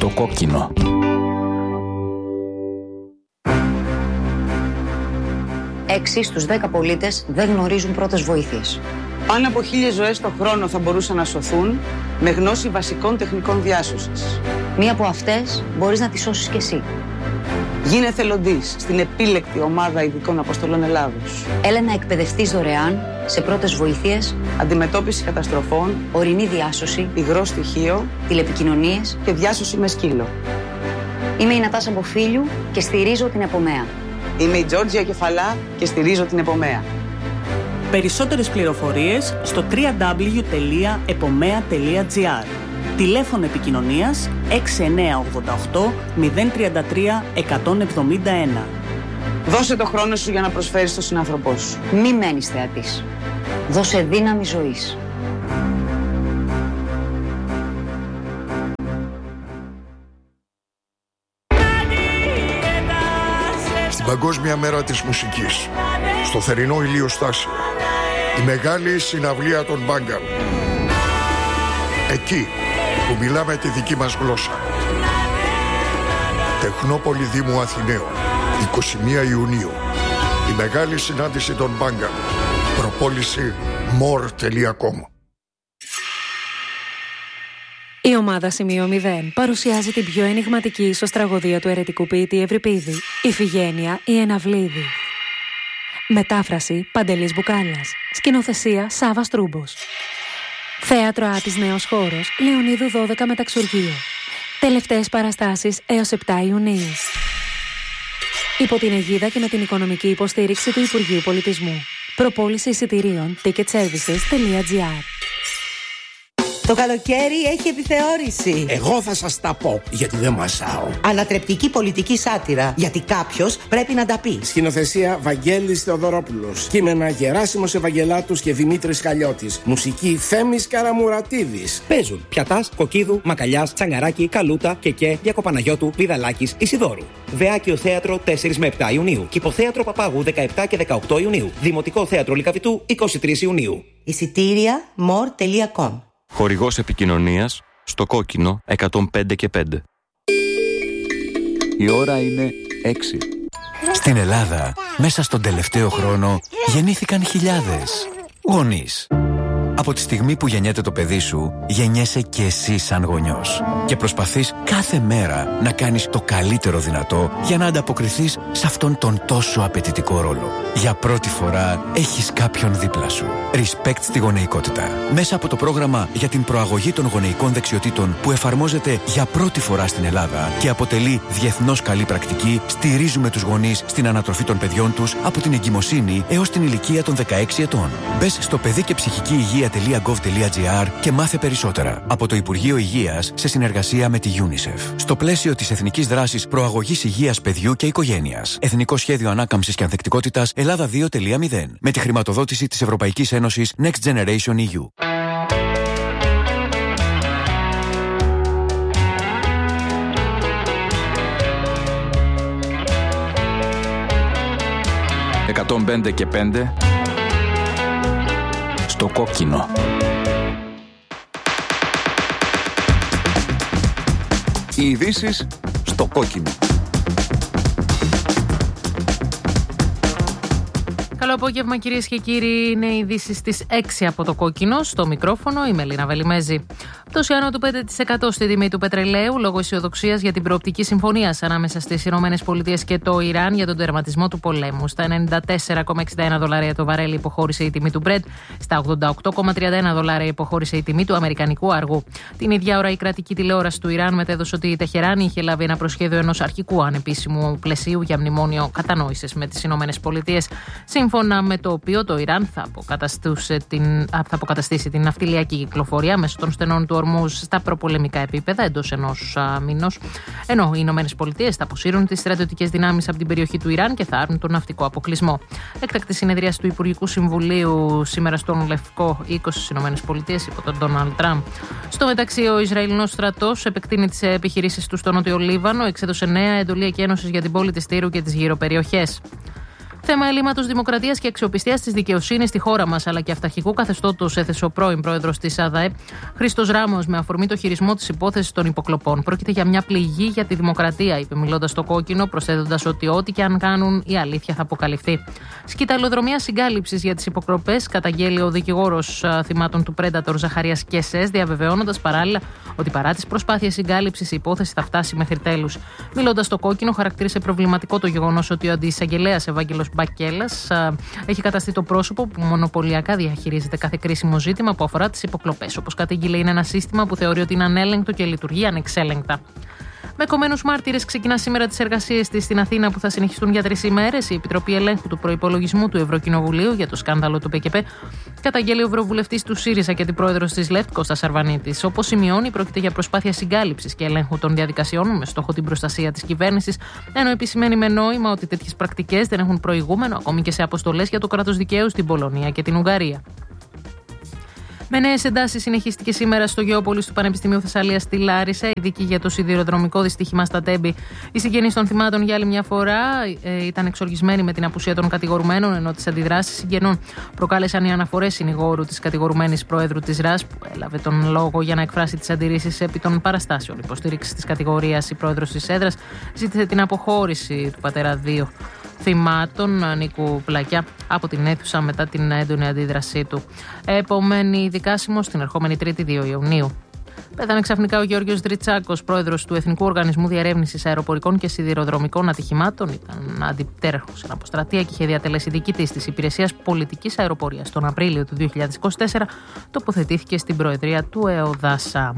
Στο κόκκινο. Έξι στους 10 πολίτες δεν γνωρίζουν πρώτες βοήθειες. Πάνω από 1.000 ζωές το χρόνο θα μπορούσαν να σωθούν με γνώση βασικών τεχνικών διάσωσης. Μία από αυτές μπορείς να τη σώσεις κι εσύ. Γίνε εθελοντής στην επίλεκτη ομάδα ειδικών αποστολών Ελλάδος. Έλα να εκπαιδευτείς δωρεάν σε πρώτες βοήθειες, αντιμετώπιση καταστροφών, ορεινή διάσωση, υγρό στοιχείο, τηλεπικοινωνίες και διάσωση με σκύλο. Είμαι η Νατάσα Μποφίλιου και στηρίζω την Επομέα. Είμαι η Τζόρτζια Κεφαλά και στηρίζω την Επομέα. Περισσότερες πληροφορίες στο www.epomea.gr. Τηλέφωνο επικοινωνίας 6988 033 171. Δώσε το χρόνο σου για να προσφέρεις στον συνάνθρωπό σου. Μη μένεις θεατής. Δώσε δύναμη ζωής. Στην Παγκόσμια Μέρα της Μουσικής, στο θερινό ηλιοστάσιο, η μεγάλη συναυλία των Μπάγκαλ. Εκεί που μιλάμε τη δική μας γλώσσα. Τεχνόπολη Δήμου Αθηναίων, 21 Ιουνίου. Η μεγάλη συνάντηση των Μπάγκαλ. Προπόληση more.com. Η ομάδα Σημείο 0 παρουσιάζει την πιο ενιγματική ίσως τραγωδία του αιρετικού ποιητή Ευρυπίδη, Ιφηγένεια η Εναυλίδη. Μετάφραση Παντελής Μπουκάλας. Σκηνοθεσία Σάββας Τρούμπος. Θέατρο Άτης Νέος Χώρος, Λεωνίδου 12 Μεταξουργείο. Τελευταίες παραστάσεις έως 7 Ιουνίου. Υπό την αιγίδα και με την οικονομική υποστήριξη του Υπουργείου Πολιτισμού. Προπόληση εισιτηρίων ticketservices.gr. Το καλοκαίρι έχει επιθεώρηση. Εγώ θα σας τα πω, γιατί δεν μασάω. Ανατρεπτική πολιτική σάτυρα, γιατί κάποιος πρέπει να τα πει. Σκηνοθεσία Βαγγέλης Θεοδωρόπουλος. Κείμενα Γεράσιμος Ευαγγελάτους και Δημήτρης Χαλιώτης. Μουσική Θέμης Καραμουρατίδης. Παίζουν Πιατάς, Κοκκίδου, Μακαλιάς, Τσαγκαράκη, Καλούτα, Κεκέ, Διακοπαναγιώτου, Βιδαλάκης, Ισιδώρου. Βεάκιο Θέατρο 4 με 7 Ιουνίου. Κηποθέατρο Παπάγου 17 και 18 Ιουνίου. Δημοτικό Θέατρο Λυκαβητού 23 Ιουνίου. Εισιτήρια more.com. Χορηγός επικοινωνίας στο κόκκινο 105 και 5. Η ώρα είναι 6. Στην Ελλάδα, μέσα στον τελευταίο χρόνο, γεννήθηκαν χιλιάδες γονείς. Από τη στιγμή που γεννιέται το παιδί σου, γεννιέσαι και εσύ σαν γονιός. Και προσπαθείς κάθε μέρα να κάνεις το καλύτερο δυνατό για να ανταποκριθείς σε αυτόν τον τόσο απαιτητικό ρόλο. Για πρώτη φορά έχεις κάποιον δίπλα σου. Respect στη γονεϊκότητα. Μέσα από το πρόγραμμα για την προαγωγή των γονεϊκών δεξιοτήτων που εφαρμόζεται για πρώτη φορά στην Ελλάδα και αποτελεί διεθνώς καλή πρακτική, στηρίζουμε τους γονείς στην ανατροφή των παιδιών τους από την εγκυμοσύνη έως την ηλικία των 16 ετών. Μπες στο παιδί και ψυχική υγεία.gov.gr και μάθε περισσότερα. Από το Υπουργείο Υγείας σε συνεργασία με τη UNICEF. Στο πλαίσιο της Εθνικής Δράσης Προαγωγής Υγείας Παιδιού και Οικογένειας. Εθνικό Σχέδιο Ανάκαμψης και Ανθεκτικότητας Ελλάδα 2.0. Με τη χρηματοδότηση της Ευρωπαϊκής Ένωσης Next Generation EU. «105 και 5» στο κόκκινο. Οι ειδήσεις στο κόκκινο. Καλό απόγευμα κυρίες και κύριοι, είναι οι ειδήσεις στις 6 από το κόκκινο. Στο μικρόφωνο η Μελίνα Βελιμέζη. Πτώση άνω του 5% στη τιμή του πετρελαίου λόγω αισιοδοξίας για την προοπτική συμφωνία ανάμεσα στις ΗΠΑ και το Ιράν για τον τερματισμό του πολέμου. Στα $94,61 το βαρέλι υποχώρησε η τιμή του Brent, στα $88,31 υποχώρησε η τιμή του αμερικανικού αργού. Την ίδια ώρα η κρατική τηλεόραση του Ιράν μετέδωσε ότι η Τεχεράνη είχε λάβει ένα προσχέδιο ενός αρχικού ανεπίσημου πλαισίου για μνημόνιο κατανόησης με τις ΗΠΑ, σύμφωνα με το οποίο το Ιράν θα αποκαταστήσει την ναυτιλιακή κυκλοφορία μέσω των στενών του Ορμούζ στα προπολεμικά επίπεδα εντός ενός μηνός, ενώ οι ΗΠΑ θα αποσύρουν τις στρατιωτικές δυνάμεις από την περιοχή του Ιράν και θα άρουν τον ναυτικό αποκλεισμό. Έκτακτη συνεδρίαση του Υπουργικού Συμβουλίου σήμερα στον Λευκό Οίκο στις ΗΠΑ υπό τον Ντόναλντ Τραμπ. Στο μεταξύ, ο Ισραηλινός στρατός επεκτείνει τις επιχειρήσεις του στο Νότιο Λίβανο, εξέδωσε νέα εντολή εκένωσης για την πόλη της Τύρου και τις γύρω περιοχές. Θέμα ελλείμματος δημοκρατίας και αξιοπιστίας της δικαιοσύνης στη χώρα μας, αλλά και αυταρχικού καθεστώτος, έθεσε ο πρώην πρόεδρος της ΑΔΑΕ, Χρήστος Ράμος, με αφορμή το χειρισμό της υπόθεσης των υποκλοπών. Πρόκειται για μια πληγή για τη δημοκρατία, είπε μιλώντας στο Κόκκινο, προσθέτοντας ότι ό,τι και αν κάνουν, η αλήθεια θα αποκαλυφθεί. Σκυταλοδρομία συγκάλυψης για τις υποκλοπές καταγγέλει ο δικηγόρος θυμάτων του Predator Ζαχαρίας Κεσές, διαβεβαιώνοντας παράλληλα ότι παρά τις προσπάθειες συγκάλυψης η υπόθεση θα φτάσει μέχρι τέλους. Μιλώντας στο Κόκκινο, χαρακτήρισε προβληματικό το γεγονός ότι ο αντισαγγελέας Ευάγγελος Μπακέλας έχει καταστεί το πρόσωπο που μονοπωλιακά διαχειρίζεται κάθε κρίσιμο ζήτημα που αφορά τις υποκλοπές. Όπως κατήγγειλε, είναι ένα σύστημα που θεωρεί ότι είναι ανέλεγκτο και λειτουργεί ανεξέλεγκτα. Με κομμένους μάρτυρες ξεκινά σήμερα τις εργασίες της στην Αθήνα που θα συνεχιστούν για 3 ημέρες. Η Επιτροπή Ελέγχου του Προϋπολογισμού του Ευρωκοινοβουλίου για το σκάνδαλο του ΠΚΠ καταγγέλει ο Ευρωβουλευτής του ΣΥΡΙΖΑ και αντιπρόεδρος της ΛΕΦΤ Κώστας Αρβανίτης. Όπως σημειώνει, πρόκειται για προσπάθεια συγκάλυψης και ελέγχου των διαδικασιών με στόχο την προστασία της κυβέρνησης, ενώ επισημαίνει με νόημα ότι τέτοιες πρακτικές δεν έχουν προηγούμενο ακόμη και σε αποστολές για το κράτος δικαίου στην Πολωνία και την Ουγγαρία. Με νέες εντάσεις συνεχίστηκε σήμερα στο Γεώπολης του Πανεπιστημίου Θεσσαλίας στη Λάρισα, ειδική για το σιδηροδρομικό δυστύχημα στα Τέμπη. Οι συγγενείς των θυμάτων για άλλη μια φορά ήταν εξοργισμένοι με την απουσία των κατηγορουμένων, ενώ τις αντιδράσεις συγγενών προκάλεσαν οι αναφορές συνηγόρου της κατηγορουμένης πρόεδρου της ΡΑΣ, που έλαβε τον λόγο για να εκφράσει τις αντιρρήσεις επί των παραστάσεων υποστήριξης της κατηγορίας. Η πρόεδρος της έδρας ζήτησε την αποχώρηση του πατέρα 2 θυμάτων, Νίκου Πλακιά, από την αίθουσα μετά την έντονη αντίδρασή του. Επομένη δικάσιμο την ερχόμενη Τρίτη 2 Ιουνίου. Πέθανε ξαφνικά ο Γεώργιος Δριτσάκος, πρόεδρος του Εθνικού Οργανισμού Διερεύνησης Αεροπορικών και Σιδηροδρομικών Ατυχημάτων. Ήταν αντιτέρχος σε αποστρατεία και είχε διατελέσει διοικητής της Υπηρεσίας Πολιτικής Αεροπορίας. Τον Απρίλιο του 2024 τοποθετήθηκε στην Προεδρία του ΕΟΔΑΣΑ.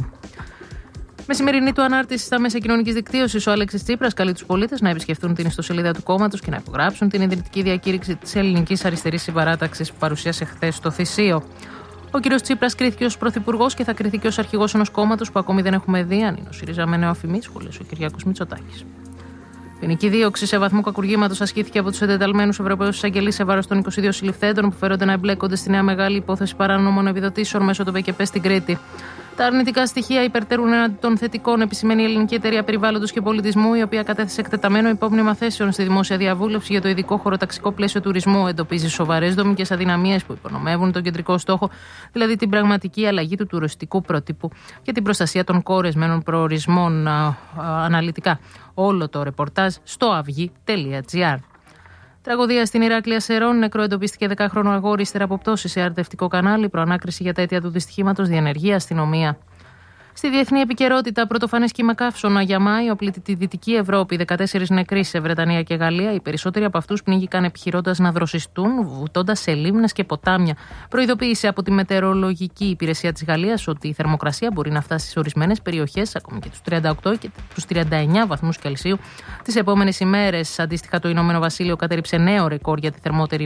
Με σημερινή του ανάρτηση στα μέσα κοινωνικής δικτύωσης, ο Αλέξης Τσίπρας καλεί τους πολίτες να επισκεφτούν την ιστοσελίδα του κόμματος και να υπογράψουν την ιδρυτική διακήρυξη της Ελληνικής Αριστερής Συμπαράταξης που παρουσίασε χθες στο Θησίο. Ο κ. Τσίπρας κρίθηκε ως πρωθυπουργός και θα κριθεί και ως αρχηγός ενός κόμματος που ακόμη δεν έχουμε δει αν είναι ο ΣΥΡΙΖΑ με νεοαφημί, σχολίασε ο Κυριάκος Μητσοτάκης. Ποινική δίωξη σε βαθμό κακουργήματος ασκήθηκε από τους εντεταλμένους Ευρωπαίους εισαγγελείς σε βάρος των 22 συλληφθέντων που φέρονται να εμπλέκονται στη νέα μεγάλη υπόθεση παράνομων επιδοτήσεων μέσω του ΠΚΠ στην Κρήτη. Τα αρνητικά στοιχεία υπερτερούν έναντι των θετικών, επισημαίνει η Ελληνική Εταιρεία Περιβάλλοντος και Πολιτισμού, η οποία κατέθεσε εκτεταμένο υπόμνημα θέσεων στη δημόσια διαβούλευση για το ειδικό χωροταξικό πλαίσιο τουρισμού. Εντοπίζει σοβαρές δομικές αδυναμίες που υπονομεύουν τον κεντρικό στόχο, δηλαδή την πραγματική αλλαγή του τουριστικού πρότυπου και την προστασία των κορεσμένων προορισμών. Αναλυτικά όλο το ρεπορτάζ στο avygi.gr. Τραγωδία στην Ηράκλεια Σερών. Νεκρό εντοπίστηκε 10χρονο αγόρι ύστερα από πτώση σε αρδευτικό κανάλι. Προανάκριση για τα αίτια του δυστυχήματος διενεργεί αστυνομία. Στη διεθνή επικαιρότητα, πρωτοφανές κύμα καύσωνα για Μάιο πλήττει τη Δυτική Ευρώπη. 14 νεκροί σε Βρετανία και Γαλλία. Οι περισσότεροι από αυτούς πνίγηκαν επιχειρώντας να δροσιστούν, βουτώντας σε λίμνες και ποτάμια. Προειδοποίησε από τη Μετεωρολογική Υπηρεσία της Γαλλίας ότι η θερμοκρασία μπορεί να φτάσει σε ορισμένες περιοχές, ακόμη και τους 38 και τους 39 βαθμούς Κελσίου τις επόμενες ημέρες. Αντίστοιχα, το Ηνωμένο Βασίλειο κατέριψε νέο ρεκόρ για τη θερμότερη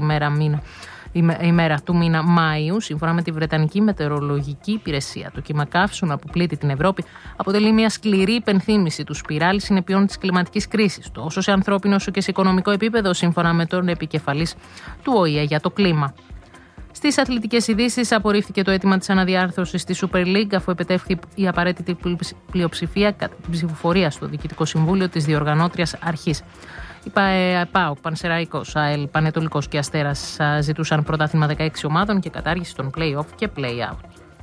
ημέρα του μήνα Μάιου, σύμφωνα με τη Βρετανική Μετεωρολογική Υπηρεσία. Το κύμα καύσωνα που πλήττει την Ευρώπη αποτελεί μια σκληρή υπενθύμηση του σπιράλ συνεπειών της κλιματικής κρίσης, τόσο σε ανθρώπινο όσο και σε οικονομικό επίπεδο, σύμφωνα με τον επικεφαλής του ΟΗΕ για το κλίμα. Στις αθλητικές ειδήσεις, απορρίφθηκε το αίτημα της αναδιάρθρωσης στη Super League, αφού επετεύχθη η απαραίτητη πλειοψηφία κατά την ψηφοφορία στο Διοικητικό Συμβούλιο της διοργανώτριας αρχής. Η ΠΑΟΚ, Πανσεραϊκός, ΑΕΛ, Πανετολικός και Αστέρας ζητούσαν πρωτάθλημα 16 ομάδων και κατάργηση των play-off και play-out.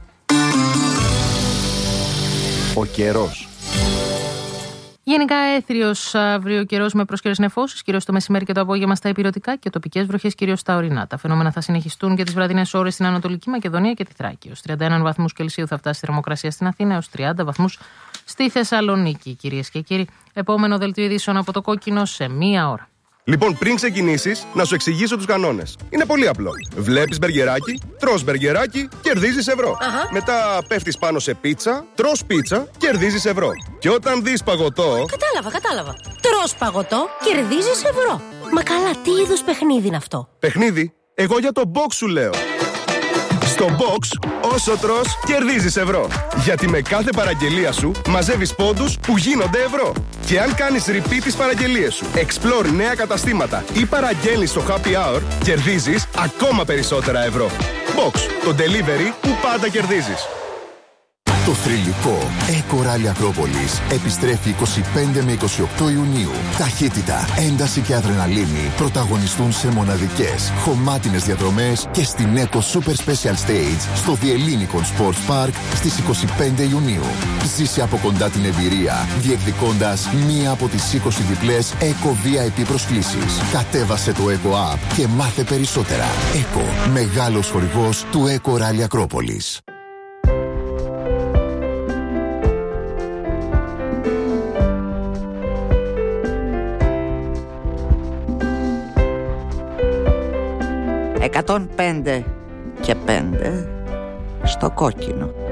Ο καιρός. Γενικά έθριος αύριο ο καιρός με πρόσκαιρες νεφώσεις, κυρίως το μεσημέρι και το απόγευμα στα ηπειρωτικά και τοπικές βροχές κυρίως στα ορεινά. Τα φαινόμενα θα συνεχιστούν και τις βραδινές ώρες στην Ανατολική Μακεδονία και τη Θράκη. Ως 31 βαθμούς Κελσίου θα φτάσει η θερμοκρασία στην Αθήνα, έως 30 βαθμούς στη Θεσσαλονίκη. Κυρίες και κύριοι, επόμενο δελτίο ειδήσεων από το Κόκκινο σε μία ώρα. Λοιπόν, πριν ξεκινήσεις, να σου εξηγήσω τους κανόνες. Είναι πολύ απλό. Βλέπεις μπεργκεράκι, τρως μπεργκεράκι, κερδίζεις ευρώ. Μετά πέφτεις πάνω σε πίτσα, τρως πίτσα, κερδίζεις ευρώ. Και όταν δεις παγωτό... Κατάλαβα. Τρως παγωτό, κερδίζεις ευρώ. Μα καλά, τι είδους παιχνίδι είναι αυτό? Παιχνίδι? Εγώ για το box σου λέω. Στο box, όσο τρως, κερδίζεις ευρώ. Γιατί με κάθε παραγγελία σου μαζεύεις πόντους που γίνονται ευρώ. Και αν κάνεις repeat τις παραγγελίες σου, explore νέα καταστήματα ή παραγγέλνεις στο happy hour, κερδίζεις ακόμα περισσότερα ευρώ. Box, το delivery που πάντα κερδίζεις. Το θρυλικό Eco Rally Ακρόπολης επιστρέφει 25 με 28 Ιουνίου. Ταχύτητα, ένταση και αδρεναλίνη πρωταγωνιστούν σε μοναδικές, χωμάτινες διαδρομές και στην Eco Super Special Stage στο Διελλήνικον Sports Park στις 25 Ιουνίου. Ζήσε από κοντά την εμπειρία, διεκδικώντας μία από τις 20 διπλές Eco VIP προσκλήσεις. Κατέβασε το Eco App και μάθε περισσότερα. Eco, μεγάλος χορηγός του Eco Rally Ακρόπολης. «105 και 5 στο κόκκινο».